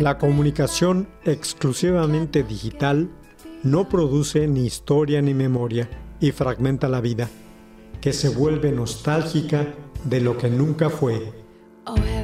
La comunicación exclusivamente digital no produce ni historia ni memoria y fragmenta la vida, que se vuelve nostálgica de lo que nunca fue.